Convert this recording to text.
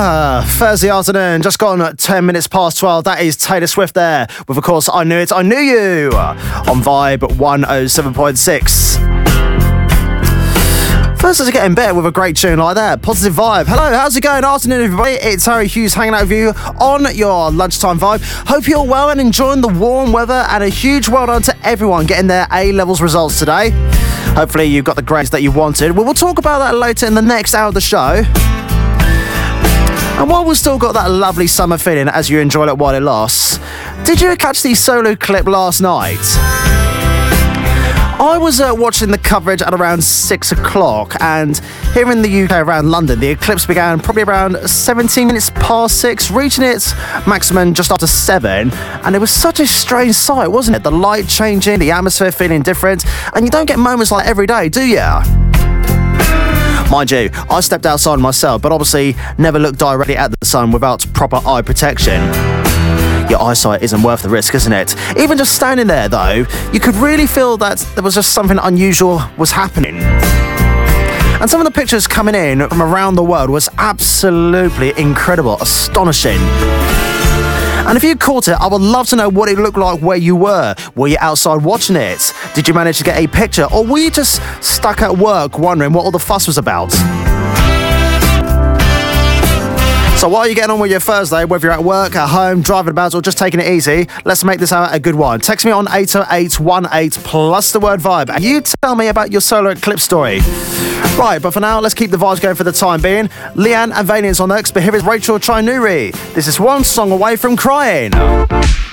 Thursday afternoon, just gone at 10 minutes past 12. That is Taylor Swift there with, of course, I Knew It, I Knew You on Vibe 107.6. First, let's get in bed with a great tune like that. Positive Vibe. Hello, how's it going? Afternoon, everybody. It's Harry Hughes hanging out with you on your lunchtime vibe. Hope you're well and enjoying the warm weather, and a huge well done to everyone getting their A-levels results today. Hopefully you got the grades that you wanted. Well, we'll talk about that later in the next hour of the show. And while we've still got that lovely summer feeling as you enjoy it while it lasts, did you catch the solo clip last night? I was watching the coverage at around 6 o'clock, and here in the UK around London, the eclipse began probably around 17 minutes past 6, reaching its maximum just after 7, and it was such a strange sight, wasn't it? The light changing, the atmosphere feeling different, and you don't get moments like every day, do you? Mind you, I stepped outside myself, but obviously never looked directly at the sun without proper eye protection. Your eyesight isn't worth the risk, isn't it? Even just standing there, though, you could really feel that there was just something unusual was happening. And some of the pictures coming in from around the world was absolutely incredible, astonishing. And if you caught it, I would love to know what it looked like where you were. Were you outside watching it? Did you manage to get a picture? Or were you just stuck at work wondering what all the fuss was about? So while you're getting on with your Thursday, whether you're at work, at home, driving about, or just taking it easy, let's make this hour a good one. Text me on 80818 plus the word vibe, and you tell me about your solar eclipse story. Right, but for now, let's keep the vibes going for the time being. Leanne and Valiant's on next, but here is Rachel Trinuri. This is one song away from crying.